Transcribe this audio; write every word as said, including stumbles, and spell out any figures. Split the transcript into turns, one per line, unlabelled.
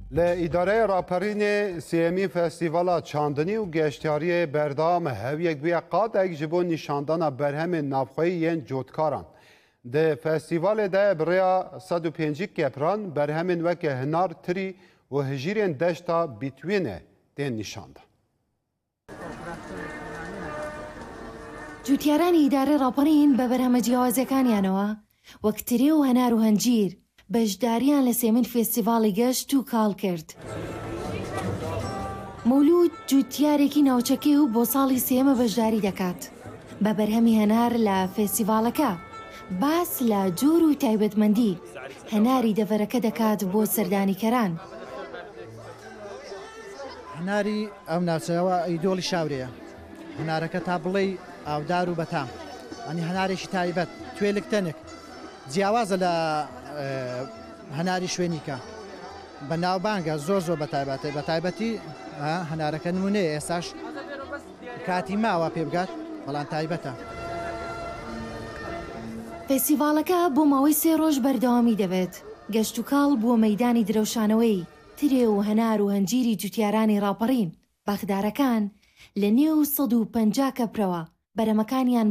لإدارة راپرین سیمی فستیوالا چاندنی و گشتیاری بردام هویک بیا قاد اگجبون نشاندن برهم نافخوی ین جوتکاران. ده فستیوال ده بریا صد و پنج کپران برهم وک هنار تری و هجیرین دشتا بیتوینه دین نشانده.
جوتیارانی ئیدارە ڕاپەڕین بە بەرهەمە جیاوازەکانیانەوە وەک ترێ و هەنار و هەنجیر بەشداریان لە سێمین فێستیڤاڵی گەشت و کاڵ کرد. مەولود جوتیارێکی ناوچەکەی و بۆ ساڵی سێمە بەشداری دەکات. بە بەرهەمی هەنار لە فێستیڤاڵەکە باس لە جۆر و تایبەتمەندی هەناری دەڤەرەکە دەکات بۆ سەردانیکەران.
هەناری ئەو ناوچەوە ئەیدۆڵی شاورەیە. هەنارەکە تا بڵێ ئاودار و بەتام ئەنی هەنارێکی تایبەت توێلک تەنێک جیاوازە لە هەناری شوێنیکە بە ناوبانگە زۆر زۆر بەتایبەتی بە تایبەتی هەنارەکە نمونەیە ئێستاش کاتی ماوە پێ بگات بەڵام تایبەتە.
فێستیڤاڵەکە بۆ ماوەی سێ ڕۆژ بەردەوامی دەبێت. گەشت و کاڵ بووە مەیدانی درەوشانەوەی ترێ و هەنار و هەنجیری جوتیارانی ڕاپەڕین. باخدارەکان لە نێو سەد و پەنجا کەپرەوە بەرەمەکانیان